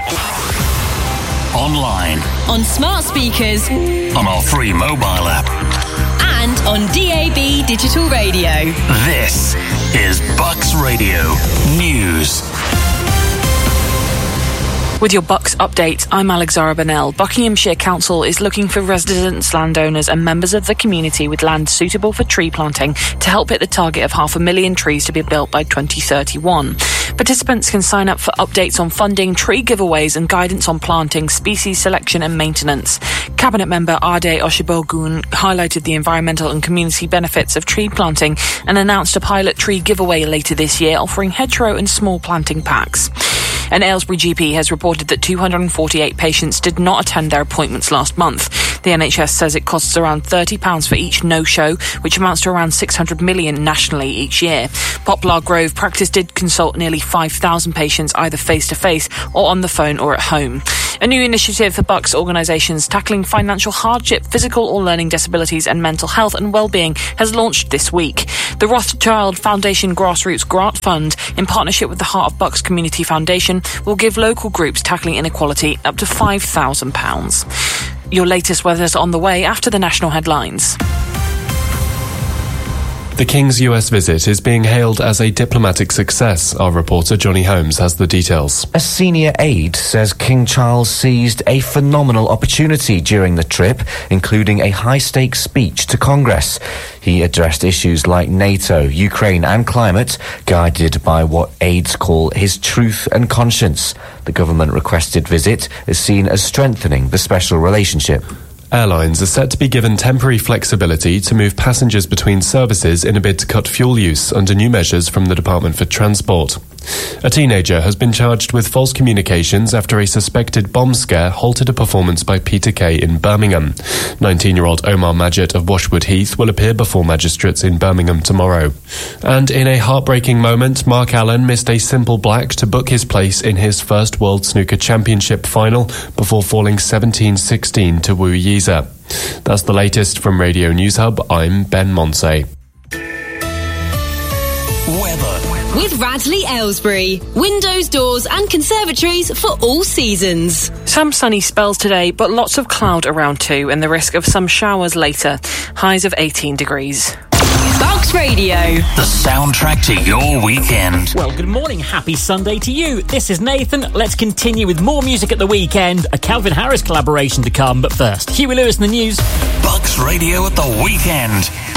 Online. On smart speakers. On our free mobile app. And on DAB digital radio. This is Bucks Radio News. With your Bucks update, I'm Alexandra Bennell. Buckinghamshire Council is looking for residents, landowners and members of the community with land suitable for tree planting to help hit the target of 500,000 trees to be built by 2031. Participants can sign up for updates on funding, tree giveaways and guidance on planting, species selection and maintenance. Cabinet member Ade Oshibogun highlighted the environmental and community benefits of tree planting and announced a pilot tree giveaway later this year offering hedgerow and small planting packs. An Aylesbury GP has reported that 248 patients did not attend their appointments last month. The NHS says it costs around £30 for each no-show, which amounts to around 600 million nationally each year. Poplar Grove practice did consult nearly 5,000 patients either face-to-face or on the phone or at home. A new initiative for Bucks organisations tackling financial hardship, physical or learning disabilities and mental health and well-being has launched this week. The Rothschild Foundation Grassroots Grant Fund, in partnership with the Heart of Bucks Community Foundation, will give local groups tackling inequality up to £5,000. Your latest weather's on the way after the national headlines. The King's US visit is being hailed as a diplomatic success. Our reporter Johnny Holmes has the details. A senior aide says King Charles seized a phenomenal opportunity during the trip, including a high-stakes speech to Congress. He addressed issues like NATO, Ukraine and climate, guided by what aides call his truth and conscience. The government-requested visit is seen as strengthening the special relationship. Airlines are set to be given temporary flexibility to move passengers between services in a bid to cut fuel use under new measures from the Department for Transport. A teenager has been charged with false communications after a suspected bomb scare halted a performance by Peter Kay in Birmingham. 19-year-old Omar Majid of Washwood Heath will appear before magistrates in Birmingham tomorrow. And in a heartbreaking moment, Mark Allen missed a simple black to book his place in his first World Snooker Championship final before falling 17-16 to Wu Yiza. That's the latest from Radio News Hub. I'm Ben Monsey. Weather. With Radley Aylesbury. Windows, doors and conservatories for all seasons. Some sunny spells today, but lots of cloud around too, and the risk of some showers later. Highs of 18 degrees. Bucks Radio. The soundtrack to your weekend. Well, good morning. Happy Sunday to you. This is Nathan. Let's continue with more music at the weekend. A Calvin Harris collaboration to come, but first, Huey Lewis in the news. Bucks Radio at the weekend.